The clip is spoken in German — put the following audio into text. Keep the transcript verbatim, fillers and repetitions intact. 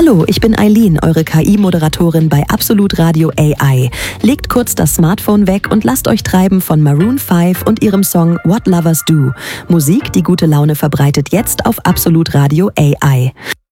Hallo, ich bin Eileen, eure K I-Moderatorin bei Absolut Radio A I. Legt kurz das Smartphone weg und lasst euch treiben von Maroon fünf und ihrem Song What Lovers Do. Musik, die gute Laune verbreitet, jetzt auf Absolut Radio A I.